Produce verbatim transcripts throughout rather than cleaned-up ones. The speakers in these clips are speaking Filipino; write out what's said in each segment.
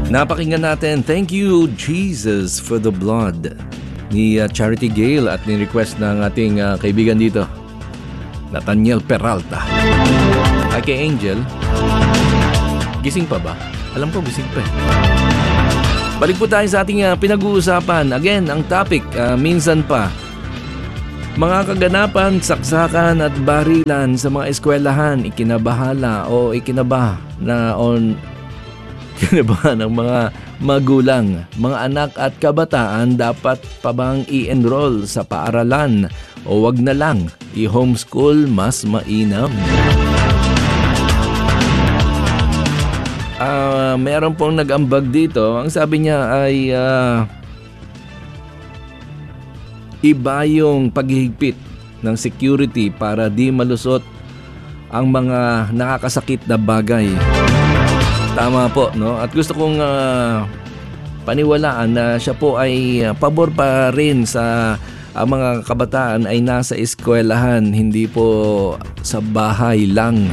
Napakinggan natin, Thank You Jesus for the Blood ni uh, Charity Gale at ni-request ng ating uh, kaibigan dito, Nathaniel Peralta. Ay kay Angel, gising pa ba? Alam ko gising pa eh. Balik po tayo sa ating uh, pinag-uusapan. Again, ang topic, uh, minsan pa, mga kaganapan, saksakan at barilan sa mga eskwelahan, ikinabahala o ikinaba na on kinabahan ng mga magulang, mga anak at kabataan, dapat pa bang i-enroll sa paaralan o wag na lang i-homeschool, mas mainam? Uh, meron pong nag-ambag dito. Ang sabi niya ay uh, iba yung paghihigpit ng security para di malusot ang mga nakakasakit na bagay. Tama po, no? At gusto kong uh, paniwalaan na siya po ay uh, pabor pa rin sa uh, mga kabataan ay nasa eskwelahan, hindi po sa bahay lang.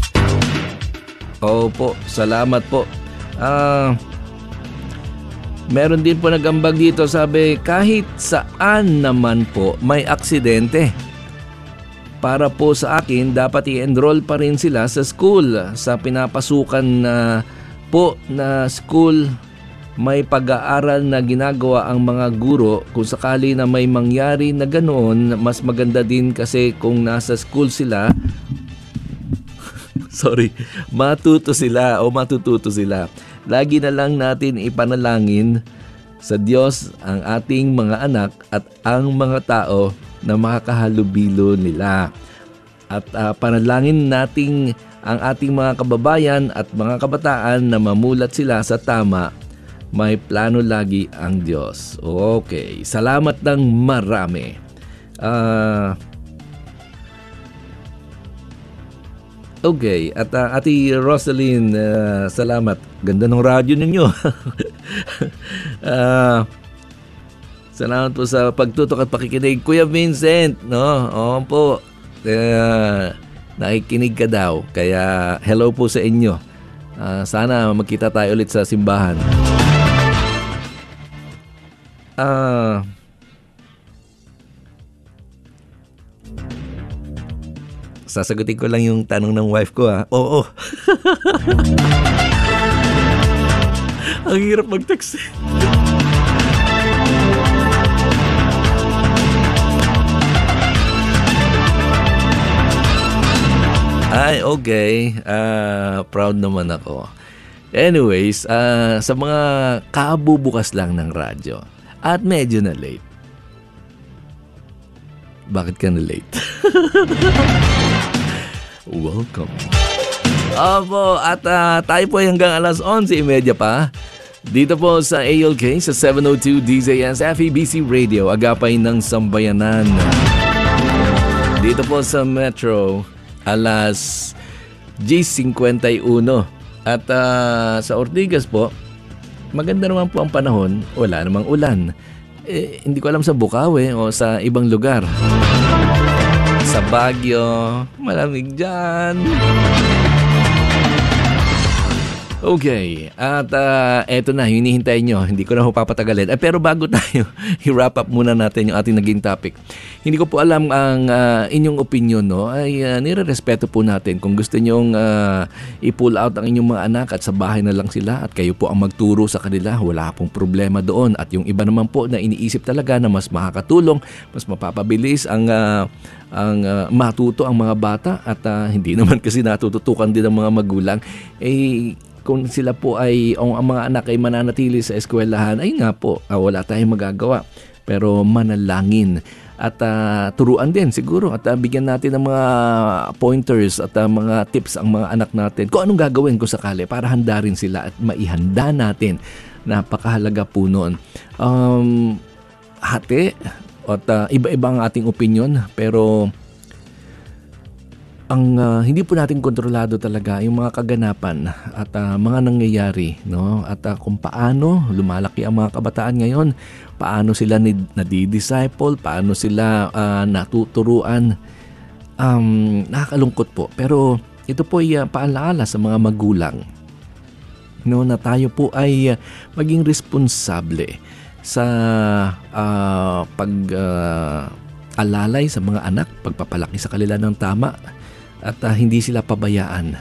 Opo, salamat po. Ah... Uh, Meron din po nag-ambag dito, sabi, kahit saan naman po may aksidente. Para po sa akin, dapat i-enroll pa rin sila sa school. Sa pinapasukan na po na school, may pag-aaral na ginagawa ang mga guro. Kung sakali na may mangyari na ganoon, mas maganda din kasi kung nasa school sila, sorry, matuto sila o matututo sila. Lagi na lang natin ipanalangin sa Diyos ang ating mga anak at ang mga tao na makakahalubilo nila. At uh, panalangin natin ang ating mga kababayan at mga kabataan na mamulat sila sa tama. May plano lagi ang Diyos. Okay, salamat ng marami. Ah... Uh, Okay, at uh, Ate Rosaline, uh, salamat. Ganda ng radyo ninyo. uh, salamat po sa pagtutok at pakikinig. Kuya Vincent, no? Oo po. Uh, nakikinig ka daw. Kaya hello po sa inyo. Uh, sana magkita tayo ulit sa simbahan. Ah... Uh, Sasagutin ko lang yung tanong ng wife ko, ha? Oo. Ang hirap mag-text. Ay, okay. Uh, proud naman ako. Anyways, uh, sa mga kabubukas lang ng radyo at medyo na late. Bakit ka na late? Welcome. Opo, at uh, tayo po hanggang alas onse trenta pa. Dito po sa A L K sa seven oh two D Z S F E B C Radio, Agapay ng Sambayanan. Dito po sa Metro, alas G fifty-one. At uh, sa Ortigas po, maganda naman po ang panahon, wala namang ulan. Eh, hindi ko alam sa Bukawi o sa ibang lugar. Sa Baguio, malamig dyan. Okay, at uh, eto na, hinihintay nyo. Hindi ko na ho papatagalin. Eh, pero bago tayo, i-wrap up muna natin yung ating naging topic. Hindi ko po alam ang uh, inyong opinion, no? Ay uh, nire-respeto po natin. Kung gusto nyong uh, i-pull out ang inyong mga anak at sa bahay na lang sila at kayo po ang magturo sa kanila, wala pong problema doon. At yung iba naman po na iniisip talaga na mas makakatulong, mas mapapabilis ang uh, ang uh, matuto ang mga bata at uh, hindi naman kasi natututukan din ng mga magulang, eh kung sila po ay, o ang mga anak ay mananatili sa eskwelahan, ay nga po, uh, wala tayong magagawa. Pero manalangin at uh, turuan din siguro at uh, bigyan natin ng mga pointers at uh, mga tips ang mga anak natin kung anong gagawin kung sakali para handa rin sila at maihanda natin. Napakahalaga po noon. Um, hati at uh, iba-iba ang ating opinion, pero ang uh, hindi po natin kontrolado talaga yung mga kaganapan at uh, mga nangyayari, no? At uh, kung paano lumalaki ang mga kabataan ngayon, paano sila nadi-disciple, paano sila uh, natuturuan. Um, nakakalungkot po. Pero ito po ay uh, paalaala sa mga magulang no, na tayo po ay uh, maging responsable sa uh, pag uh, alalay sa mga anak, pagpapalaki sa kanila ng tama, at uh, hindi sila pabayaan.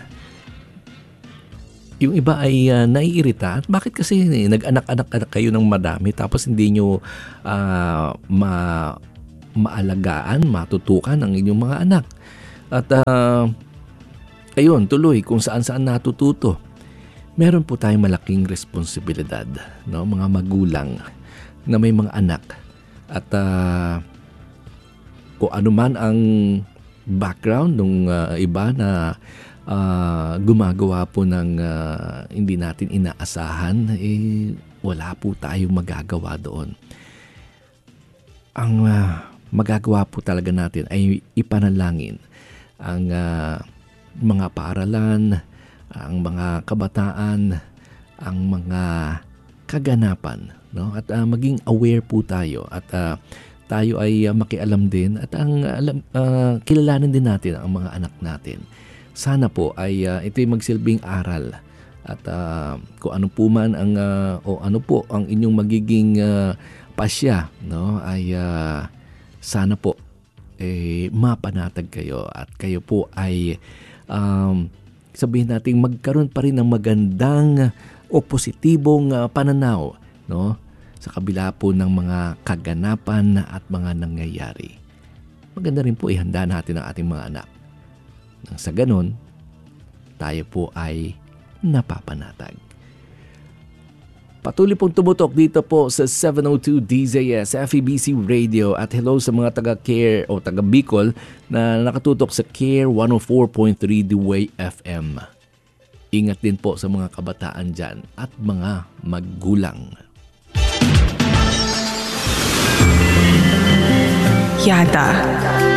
Yung iba ay uh, naiirita. Bakit kasi eh, nag-anak-anak kayo ng madami tapos hindi nyo uh, ma maalagaan, matutukan ang inyong mga anak. At uh, ayun, tuloy kung saan-saan natututo. Meron po tayong malaking responsibilidad, no, mga magulang na may mga anak. At uh, kung ano man ang background ng uh, iba na uh, gumagawa po ng uh, hindi natin inaasahan, eh, wala po tayong magagawa doon. Ang uh, magagawa po talaga natin ay ipanalangin ang uh, mga paaralan, ang mga kabataan, ang mga kaganapan, no? At uh, maging aware po tayo at uh, tayo ay uh, makialam din at ang alam, uh, kilalanin din natin ang mga anak natin. Sana po ay uh, ito'y magsilbing aral at uh, kung ano po man ang uh, o ano po ang inyong magiging uh, pasya, no, ay uh, sana po eh, mapanatag kayo at kayo po ay um, sabihin natin magkaroon pa rin ng magandang o positibong uh, pananaw, no, sa kabila po ng mga kaganapan at mga nangyayari. Maganda rin po ihanda natin ang ating mga anak. Nang sa ganon, tayo po ay napapanatag. Patuloy pong tumutok dito po sa seven oh two D Z S F E B C Radio at hello sa mga taga-Care o taga-Bicol na nakatutok sa Care one oh four point three The Way F M. Ingat din po sa mga kabataan dyan at mga magulang. Yada.